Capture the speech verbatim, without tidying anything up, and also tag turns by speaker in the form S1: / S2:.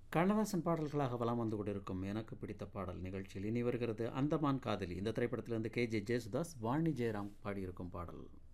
S1: கண்ணதாசன் பாடல்களாக வலம் வந்து கொண்டிருக்கும் எனக்கு பிடித்த பாடல் நிகழ்ச்சியில் இனி வருகிறது அந்தமான் காதலி. இந்த திரைப்படத்திலிருந்து கே ஜே ஜேசுதாஸ், வாணி ஜெயராம் பாடியிருக்கும் பாடல்.